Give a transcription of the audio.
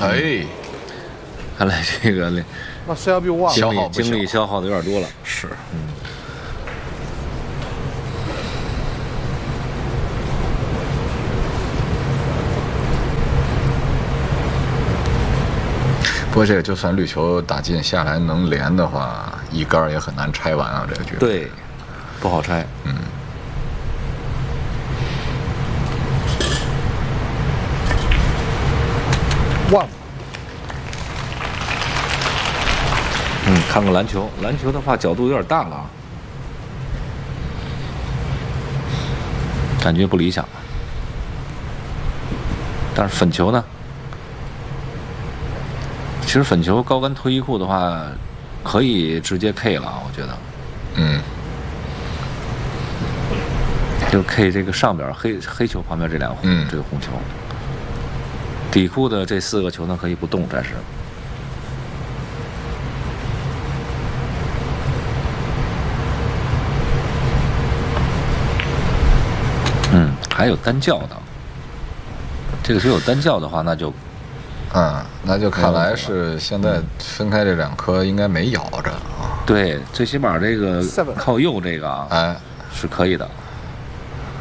哎， 看来这个那 CLB 消耗不小精力消耗的有点多了。 是，不过这个就算绿球打进下来能连的话，一杆也很难拆完啊，这个局。 对，不好拆。 哇， 看个篮球，篮球的话角度有点大了啊，感觉不理想。但是粉球呢？其实粉球高杆脱衣裤的话，可以直接 K 了，我觉得。就 K 这个上边黑球旁边这两这个红球，底裤的这4个球呢可以不动，暂时。还有单叫的，这个球有单叫的话，那就， 那就看来是现在分开这2颗应该没咬着啊。 对，最起码这个靠右这个啊， 哎， 是可以的。